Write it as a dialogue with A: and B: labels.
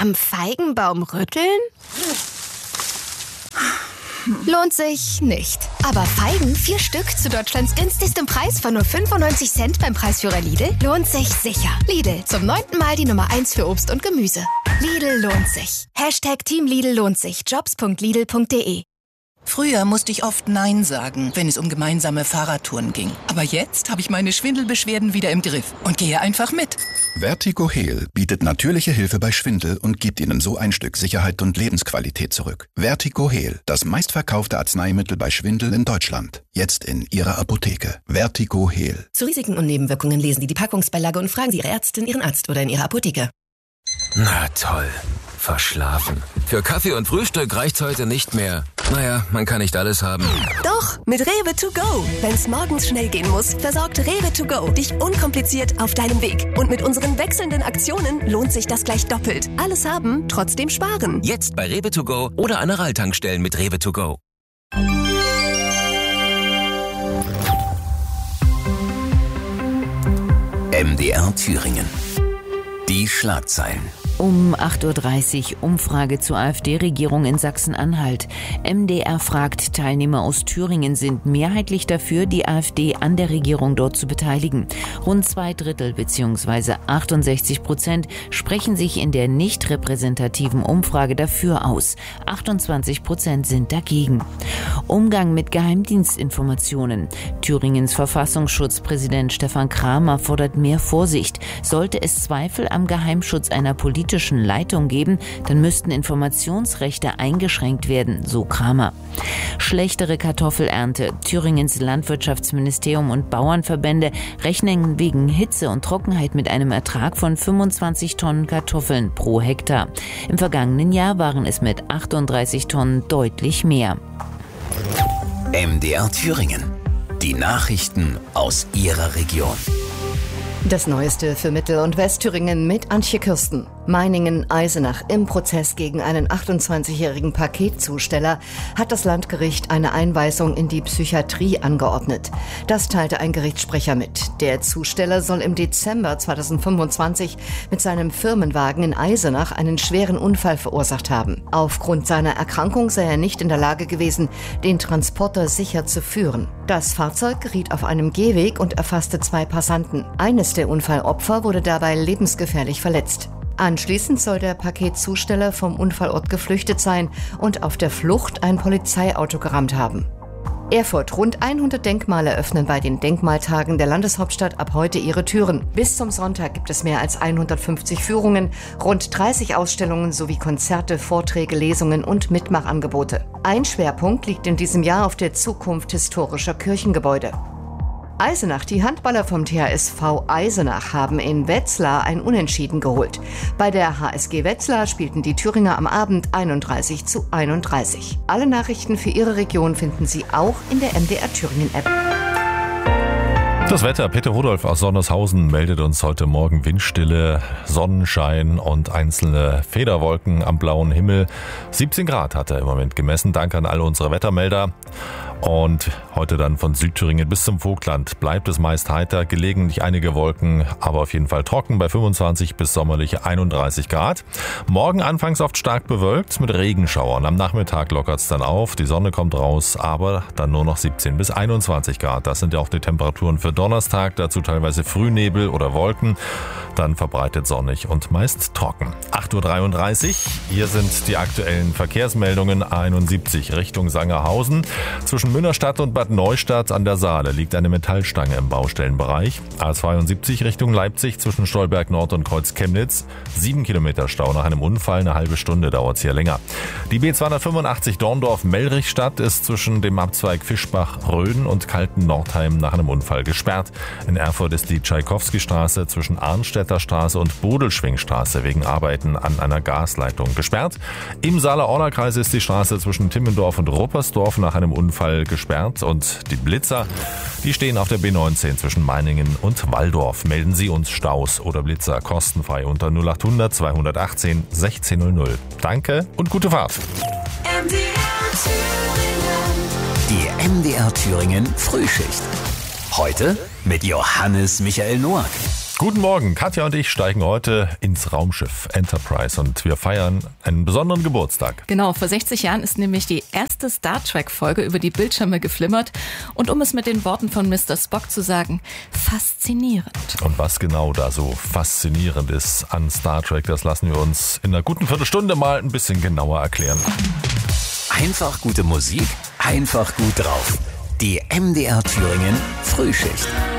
A: Am Feigenbaum rütteln? Lohnt sich nicht. Aber Feigen, 4 Stück zu Deutschlands günstigstem Preis von nur 95 Cent beim Preisführer Lidl, lohnt sich sicher. Lidl, zum 9. Mal die Nummer 1 für Obst und Gemüse. Lidl lohnt sich. #Team Lidl lohnt sich. Jobs.lidl.de.
B: Früher musste ich oft Nein sagen, wenn es um gemeinsame Fahrradtouren ging. Aber jetzt habe ich meine Schwindelbeschwerden wieder im Griff und gehe einfach mit.
C: Vertigo Heal bietet natürliche Hilfe bei Schwindel und gibt Ihnen so ein Stück Sicherheit und Lebensqualität zurück. Vertigo Heal, das meistverkaufte Arzneimittel bei Schwindel in Deutschland. Jetzt in Ihrer Apotheke. Vertigo Heal.
D: Zu Risiken und Nebenwirkungen lesen Sie die Packungsbeilage und fragen Sie Ihre Ärztin, Ihren Arzt oder in Ihrer Apotheke.
E: Na toll. Verschlafen. Für Kaffee und Frühstück reicht's heute nicht mehr. Naja, man kann nicht alles haben.
D: Doch, mit Rewe to go. Wenn's morgens schnell gehen muss, versorgt Rewe to go dich unkompliziert auf deinem Weg. Und mit unseren wechselnden Aktionen lohnt sich das gleich doppelt. Alles haben, trotzdem sparen.
E: Jetzt bei Rewe to go oder an Aral-Tankstellen mit Rewe to go.
F: MDR Thüringen. Die Schlagzeilen.
G: Um 8.30 Uhr Umfrage zur AfD-Regierung in Sachsen-Anhalt. MDR fragt, Teilnehmer aus Thüringen sind mehrheitlich dafür, die AfD an der Regierung dort zu beteiligen. Rund 2/3 bzw. 68% sprechen sich in der nicht repräsentativen Umfrage dafür aus. 28% sind dagegen. Umgang mit Geheimdienstinformationen. Thüringens Verfassungsschutzpräsident Stefan Kramer fordert mehr Vorsicht. Sollte es Zweifel am Geheimschutz einer politischen Leitung geben, dann müssten Informationsrechte eingeschränkt werden, so Kramer. Schlechtere Kartoffelernte. Thüringens Landwirtschaftsministerium und Bauernverbände rechnen wegen Hitze und Trockenheit mit einem Ertrag von 25 Tonnen Kartoffeln pro Hektar. Im vergangenen Jahr waren es mit 38 Tonnen deutlich mehr.
F: MDR Thüringen. Die Nachrichten aus Ihrer Region.
H: Das Neueste für Mittel- und Westthüringen mit Antje Kürsten. Meiningen-Eisenach. Im Prozess gegen einen 28-jährigen Paketzusteller hat das Landgericht eine Einweisung in die Psychiatrie angeordnet. Das teilte ein Gerichtssprecher mit. Der Zusteller soll im Dezember 2025 mit seinem Firmenwagen in Eisenach einen schweren Unfall verursacht haben. Aufgrund seiner Erkrankung sei er nicht in der Lage gewesen, den Transporter sicher zu führen. Das Fahrzeug geriet auf einem Gehweg und erfasste 2 Passanten. Eines der Unfallopfer wurde dabei lebensgefährlich verletzt. Anschließend soll der Paketzusteller vom Unfallort geflüchtet sein und auf der Flucht ein Polizeiauto gerammt haben. Erfurt. Rund 100 Denkmale öffnen bei den Denkmaltagen der Landeshauptstadt ab heute ihre Türen. Bis zum Sonntag gibt es mehr als 150 Führungen, rund 30 Ausstellungen sowie Konzerte, Vorträge, Lesungen und Mitmachangebote. Ein Schwerpunkt liegt in diesem Jahr auf der Zukunft historischer Kirchengebäude. Eisenach. Die Handballer vom THSV Eisenach haben in Wetzlar ein Unentschieden geholt. Bei der HSG Wetzlar spielten die Thüringer am Abend 31:31. Alle Nachrichten für Ihre Region finden Sie auch in der MDR Thüringen App.
I: Das Wetter. Peter Rudolph aus Sonnershausen meldet uns heute Morgen Windstille, Sonnenschein und einzelne Federwolken am blauen Himmel. 17 Grad hat er im Moment gemessen. Danke an alle unsere Wettermelder. Und heute dann von Südthüringen bis zum Vogtland bleibt es meist heiter, gelegentlich einige Wolken, aber auf jeden Fall trocken bei 25 bis sommerliche 31 Grad. Morgen anfangs oft stark bewölkt mit Regenschauern. Am Nachmittag lockert es dann auf, die Sonne kommt raus, aber dann nur noch 17 bis 21 Grad. Das sind ja auch die Temperaturen für Donnerstag, dazu teilweise Frühnebel oder Wolken, dann verbreitet sonnig und meist trocken. 8:33 Uhr, hier sind die aktuellen Verkehrsmeldungen. 71 Richtung Sangerhausen. Zwischen Münnerstadt und Bad Neustadt an der Saale liegt eine Metallstange im Baustellenbereich. A72 Richtung Leipzig zwischen Stolberg Nord und Kreuz Chemnitz. 7 Kilometer Stau nach einem Unfall, eine halbe Stunde dauert es hier länger. Die B285 Dorndorf-Mellrichstadt ist zwischen dem Abzweig Fischbach-Röden und Kalten-Nordheim nach einem Unfall gesperrt. In Erfurt ist die Tschaikowski-Straße zwischen Arnstädter Straße und Bodelschwingstraße wegen Arbeiten an einer Gasleitung gesperrt. Im Saale-Orla-Kreis ist die Straße zwischen Timmendorf und Ruppersdorf nach einem Unfall gesperrt und die Blitzer, die stehen auf der B19 zwischen Meiningen und Walldorf. Melden Sie uns Staus oder Blitzer kostenfrei unter 0800 218 1600. Danke und gute Fahrt.
F: Die MDR Thüringen Frühschicht. Heute mit Johannes Michael Noack.
I: Guten Morgen, Katja und ich steigen heute ins Raumschiff Enterprise und wir feiern einen besonderen Geburtstag.
J: Genau, vor 60 Jahren ist nämlich die erste Star Trek-Folge über die Bildschirme geflimmert. Und um es mit den Worten von Mr. Spock zu sagen, faszinierend.
I: Und was genau da so faszinierend ist an Star Trek, das lassen wir uns in einer guten Viertelstunde mal ein bisschen genauer erklären.
F: Einfach gute Musik, einfach gut drauf. Die MDR Thüringen Frühschicht.